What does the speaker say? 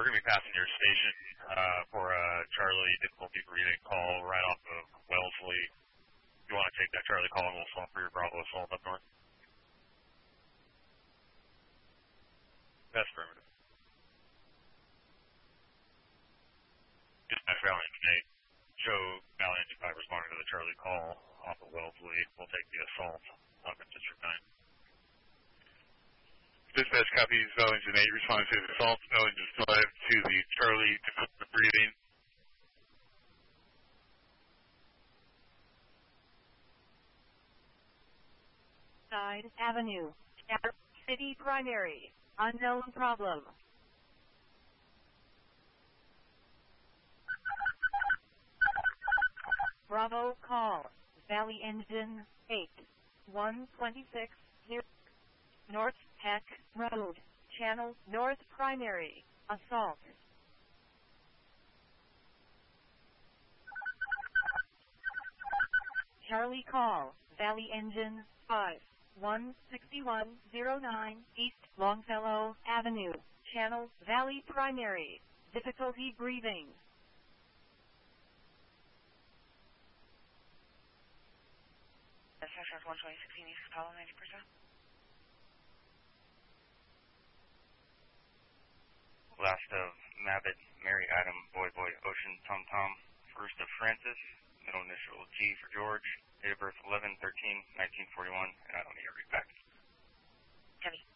we're going to be passing your station for a Charlie difficulty breathing call right off of Wellesley. If you want to take that Charlie call, we'll swap for your Bravo assault up north. That's affirmative. Dispatch Valley Engine 8. Show Valley Engine 5 responding to the Charlie call off of Wellesley. We'll take the assault up in District 9. Dispatch copies Valley Engine 8 responding to the assault. Valley Engine 5 to the Charlie difficulty breathing. Side Avenue, City Primary, unknown problem. Bravo call, Valley Engine 8, 126, North Peck Road, Channel North Primary, assault. Charlie call, Valley Engine 5, 16109 East Longfellow Avenue, Channel Valley Primary, difficulty breathing. SS 12016 East Capella, 90%. Last of Mabit, Mary Adam, Boy Boy, Ocean, Tom Tom. First of Francis, middle initial G for George. Date of birth 11/13/1941, and I don't need a read back. Heavy.